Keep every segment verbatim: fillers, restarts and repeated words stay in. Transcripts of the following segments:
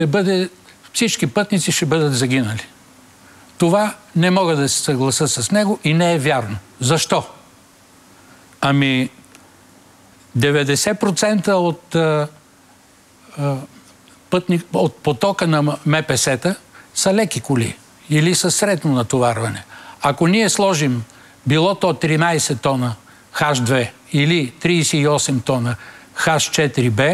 бъде, всички пътници ще бъдат загинали. Това не мога да се съглася с него и не е вярно. Защо? Ами, деветдесет процента от, а, а, пътни, от потока на ем пе ес-та са леки коли или са средно натоварване. Ако ние сложим било то тринайсет тона Х две или трийсет и осем тона Х четири Б,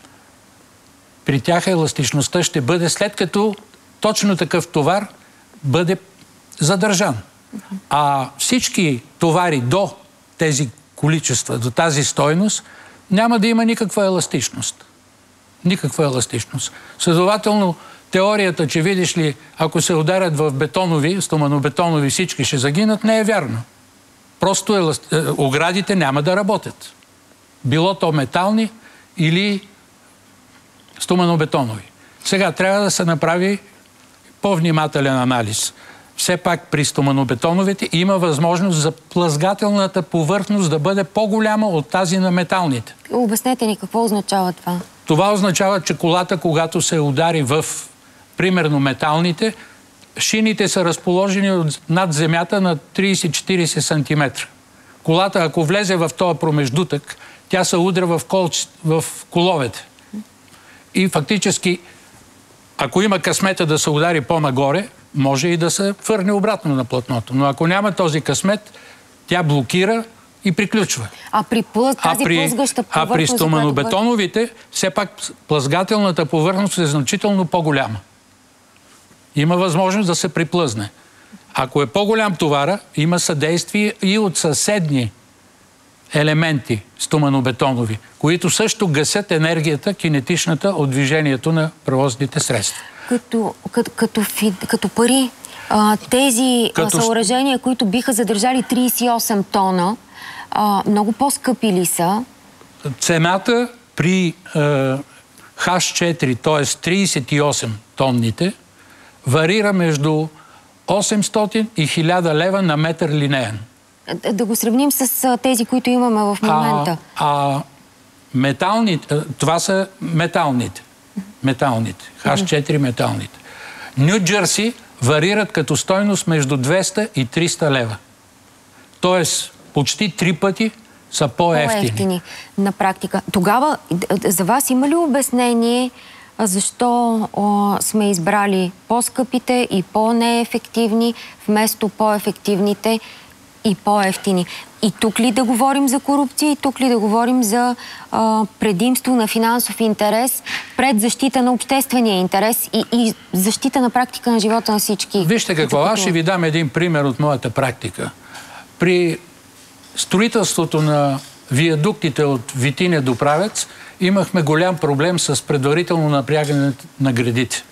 при тях еластичността ще бъде след като точно такъв товар бъде задържан. А всички товари до тези количества, до тази стойност, няма да има никаква еластичност. Никаква еластичност. Следователно, теорията, че видиш ли, ако се ударят в бетонови, стоманобетонови, всички ще загинат, не е вярно. Просто еласт... оградите няма да работят. Било то метални или стоманобетонови. Сега трябва да се направи по-внимателен анализ. Все пак при стоманобетоновите има възможност за плъзгателната повърхност да бъде по-голяма от тази на металните. Обяснете ни какво означава това. Това означава, че колата, когато се удари в, примерно, металните, шините са разположени над земята на трийсет-четирийсет сантиметра. Колата, ако влезе в този промеждутък, тя се удря в, кол... в коловете. И фактически, ако има късмета да се удари по-нагоре, може и да се върне обратно на платното. Но ако няма този късмет, тя блокира и приключва. А при плъз, тази а при, плъзгаща повърхност... А при стоманобетоновите, все пак плъзгателната повърхност е значително по-голяма. Има възможност да се приплъзне. Ако е по-голям товара, има съдействие и от съседни елементи стоманобетонови, които също гасят енергията, кинетичната, от движението на превозните средства. Като, като, като, като пари, а, тези като... съоръжения, които биха задържали трийсет и осем тона, а, много по-скъпи ли са? Цената при а, Х четири, т.е. трийсет и осем тонните, варира между осемстотин и хиляда лева на метър линеен. Да го сравним с а, тези, които имаме в момента. А, а металните, това са металните. Металните. Х четири металните. Ню Джерси варират като стойност между двеста и триста лева. Тоест, почти три пъти са по-евтини. По-евтини на практика. Тогава, за вас има ли обяснение защо о, сме избрали по-скъпите и по-неефективни, вместо по-ефективните и по-евтини? И тук ли да говорим за корупция, и тук ли да говорим за а, предимство на финансов интерес пред защита на обществения интерес и, и защита на практика на живота на всички? Вижте какво, аз ще ви дам един пример от моята практика. При строителството на виадуктите от Витиня до Правец имахме голям проблем с предварително напрягане на гредите.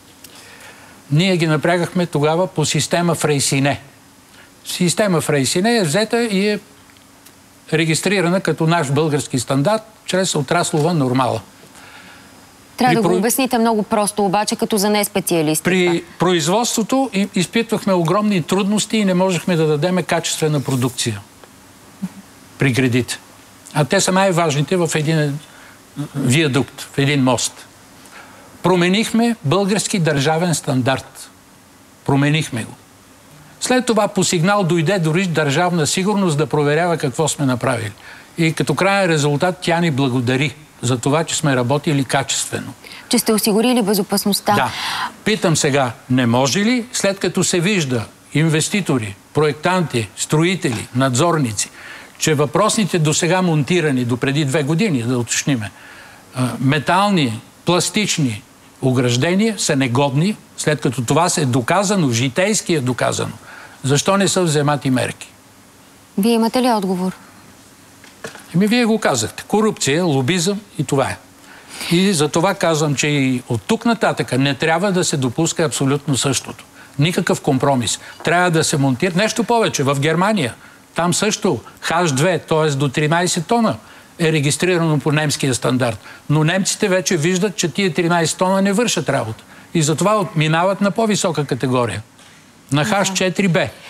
Ние ги напрягахме тогава по система Фрейсине. Система Фрейсине е взета и е регистрирана като наш български стандарт чрез отраслова нормала. Трябва при да го про... обясните много просто, обаче, като за неспециалисти. При производството изпитвахме огромни трудности и не можехме да дадем качествена продукция при гредите. А те са най-важните в един виадукт, в един мост. Променихме български държавен стандарт. Променихме го. След това по сигнал дойде дори Държавна сигурност да проверява какво сме направили. И като краен резултат тя ни благодари за това, че сме работили качествено. Че сте осигурили безопасността. Да. Питам сега, не може ли, след като се вижда инвеститори, проектанти, строители, надзорници, че въпросните досега монтирани, до преди две години, да уточниме, метални, пластични ограждения са негодни, след като това се е доказано, житейски е доказано. Защо не са вземати мерки? Вие имате ли отговор? Еми, вие го казахте. Корупция, лобизъм и това е. И за това казвам, че и от тук нататък не трябва да се допуска абсолютно същото. Никакъв компромис. Трябва да се монтира нещо повече. В Германия, там също Х две, т.е. до тринайсет тона, е регистрирано по немския стандарт. Но немците вече виждат, че тия тринайсет тона не вършат работа. И затова минават на по-висока категория. На Х четири Б.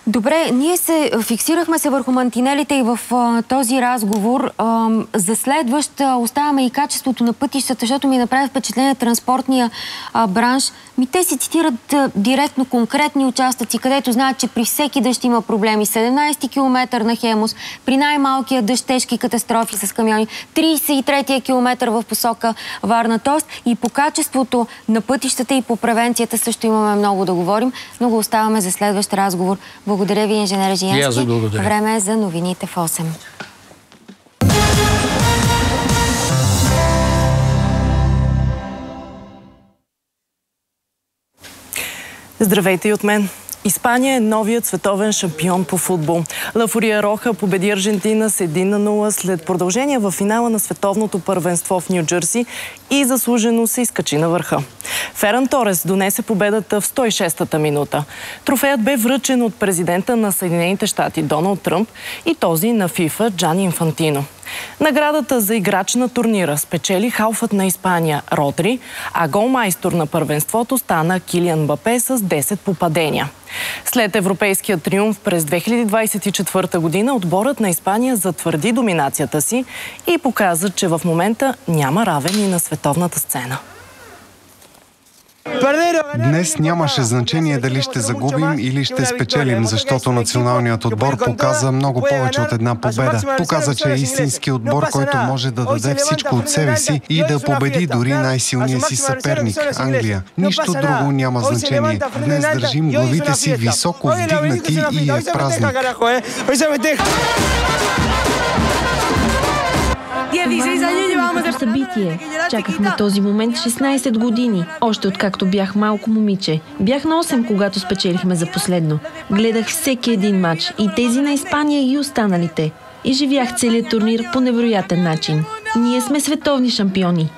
Добре, ние се фиксирахме се върху мантинелите и в а, този разговор. А, за следващ а, оставаме и качеството на пътищата, защото ми направи впечатление транспортния а, бранш. Ми те си цитират а, директно конкретни участъци, където знаят, че при всеки дъжд има проблеми. седемнайсети километър на Хемус, при най-малкия дъжд тежки катастрофи с камиони, трийсет и третия километър в посока Варна. Тоест и по качеството на пътищата и по превенцията също имаме много да говорим, но го оставаме за следващ разговор. Благодаря ви, инженер Жиянски. Време е за новините в осем. Здравейте и от мен. Испания е новият световен шампион по футбол. Ла Фуриероха победи Аржентина с едно на нула след продължение в финала на световното първенство в Ню Джерси и заслужено се изкачи на върха. Феран Торес донесе победата в сто и шестата минута. Трофеят бе връчен от президента на Съединените щати Доналд Тръмп и този на ФИФА Джани Инфантино. Наградата за играч на турнира спечели халфът на Испания Родри, а голмайстор на първенството стана Килиан Мбапе с десет попадения. След европейския триумф през две хиляди двайсет и четвърта година отборът на Испания затвърди доминацията си и показа, че в момента няма равен и на световната сцена. Днес нямаше значение дали ще загубим или ще спечелим, защото националният отбор показа много повече от една победа. Показа, че е истински отбор, който може да даде всичко от себе си и да победи дори най-силния си съперник – Англия. Нищо друго няма значение. Днес държим главите си високо вдигнати и е празник. Събитие. Чакахме този момент шестнайсет години, още откакто бях малко момиче. Бях на осем, когато спечелихме за последно. Гледах всеки един матч, и тези на Испания и останалите. И живях целият турнир по невероятен начин. Ние сме световни шампиони.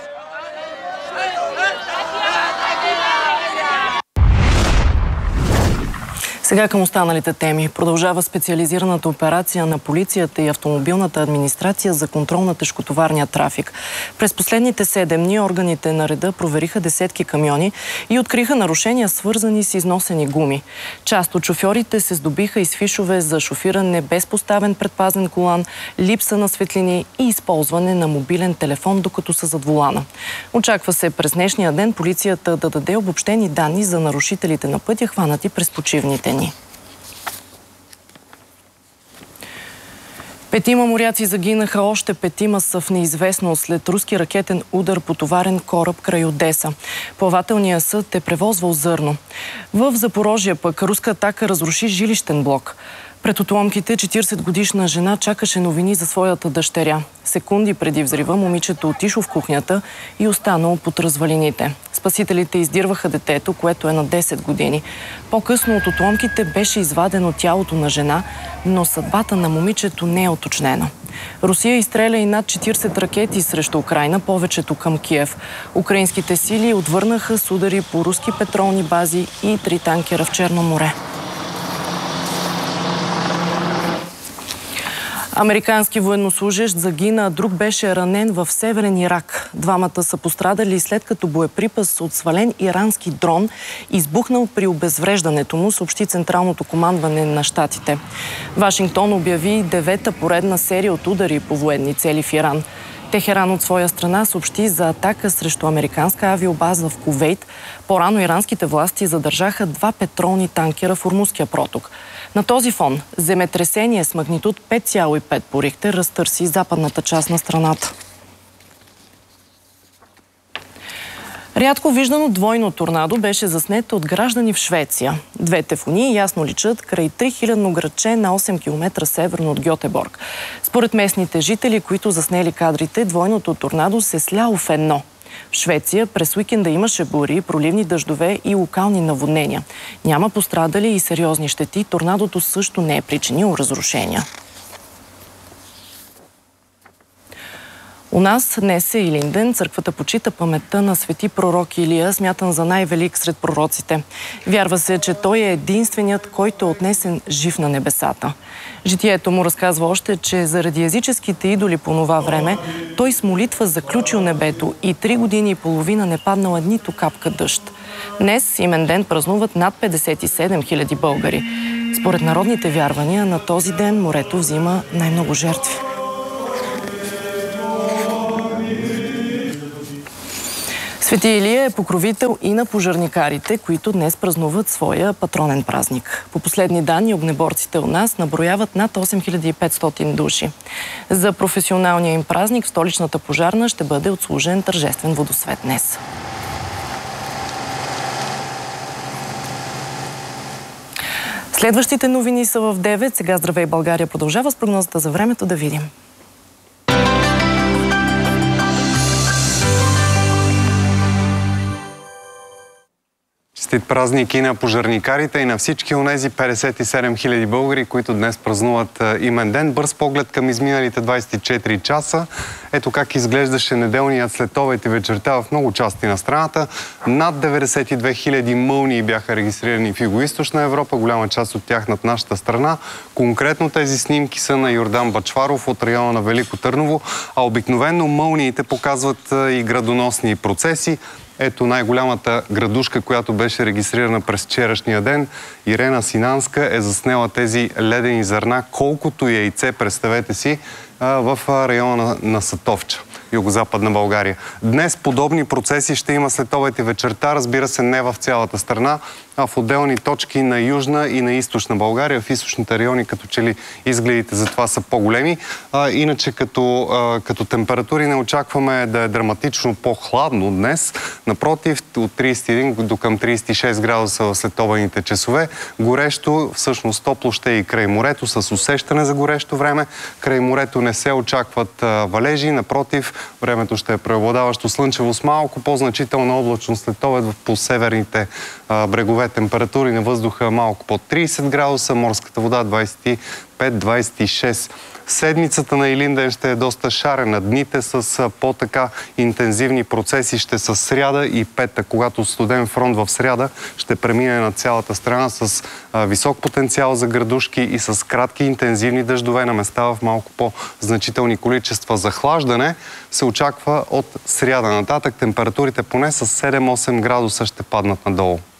Сега към останалите теми. Продължава специализираната операция на полицията и автомобилната администрация за контрол на тежкотоварния трафик. През последните седем дни органите на реда провериха десетки камиони и откриха нарушения, свързани с износени гуми. Част от шофьорите се здобиха и с фишове за шофиране без поставен предпазен колан, липса на светлини и използване на мобилен телефон, докато са зад волана. Очаква се през днешния ден полицията да даде обобщени данни за нарушителите на пътя, хванати през почивните дни. Петима моряци загинаха, още петима са в неизвестност след руски ракетен удар по товарен кораб край Одеса. Плавателният съд е превозвал зърно. В Запорожие пък руска атака разруши жилищен блок. Пред отломките четиридесетгодишна жена чакаше новини за своята дъщеря. Секунди преди взрива момичето отишло в кухнята и останало под развалините. Спасителите издирваха детето, което е на десет години. По-късно от отломките беше извадено тялото на жена, но съдбата на момичето не е уточнена. Русия изстреля и над четиридесет ракети срещу Украйна, повечето към Киев. Украинските сили отвърнаха с удари по руски петролни бази и три танкера в Черно море. Американски военнослужещ загина, а друг беше ранен в Северен Ирак. Двамата са пострадали след като боеприпас от свален ирански дрон избухнал при обезвреждането му, съобщи Централното командване на щатите. Вашингтон обяви девета поредна серия от удари по военни цели в Иран. Техеран от своя страна съобщи за атака срещу американска авиобаза в Кувейт. По-рано иранските власти задържаха два петролни танкера в Ормузския проток. На този фон земетресение с магнитуд пет цяло и пет по Рихтер разтърси западната част на страната. Рядко виждано двойно торнадо беше заснето от граждани в Швеция. Двете фони ясно личат край трихилядно градче на осем километра северно от Гьотеборг. Според местните жители, които заснели кадрите, двойното торнадо се сляло в едно. В Швеция през уикенда имаше бури, проливни дъждове и локални наводнения. Няма пострадали и сериозни щети. Торнадото също не е причинило разрушения. У нас днес е Илинден. Църквата почита паметта на свети пророк Илия, смятан за най-велик сред пророците. Вярва се, че той е единственият, който е отнесен жив на небесата. Житието му разказва още, че заради езическите идоли по това време, той с молитва заключил небето и три години и половина не паднала нито капка дъжд. Днес имен ден празнуват над петдесет и седем хиляди българи. Според народните вярвания, на този ден морето взима най-много жертви. Свети Илия е покровител и на пожарникарите, които днес празнуват своя патронен празник. По последни данни, огнеборците у нас наброяват над осем хиляди и петстотин души. За професионалния им празник в столичната пожарна ще бъде отслужен тържествен водосвет днес. Следващите новини са в девет. Сега Здравей България продължава с прогнозата за времето, да видим. Честит празник и на пожарникарите, и на всички онези петдесет и седем хиляди българи, които днес празнуват имен ден. Бърз поглед към изминалите двадесет и четири часа. Ето как изглеждаше неделният следобед и вечерта в много части на страната. Над деветдесет и две хиляди мълнии бяха регистрирани в Югоизточна Европа, голяма част от тях над нашата страна. Конкретно тези снимки са на Йордан Бачваров от района на Велико Търново, а обикновено мълниите показват и градоносни процеси. Ето най-голямата градушка, която беше регистрирана през вчерашния ден. Ирена Синанска е заснела тези ледени зърна, колкото яйце, представете си, в района на Сатовча, югозападна България. Днес подобни процеси ще има след обед и вечерта, разбира се, не в цялата страна, а в отделни точки на Южна и на Източна България. В източните райони като че ли изгледите за това са по-големи. А, иначе като, а, като температури не очакваме да е драматично по-хладно днес. Напротив, от тридесет и един до към тридесет и шест градуса в следобедните часове. Горещо, всъщност топло ще е и край морето, с усещане за горещо време. Край морето не се очакват а, валежи, напротив, времето ще е преобладаващо слънчево с малко по-значителна облачност след обед по северните а, брегове. Температури на въздуха малко под тридесет градуса, морската вода двадесет и пет двадесет и шест. Седмицата на Илинден ще е доста шарена. Дните с по-така интензивни процеси ще са сряда и петък, когато студен фронт в сряда ще премине на цялата страна с а, висок потенциал за градушки и с кратки интензивни дъждове на места в малко по-значителни количества. Захлаждане се очаква от сряда нататък. Температурите поне с седем-осем градуса ще паднат надолу.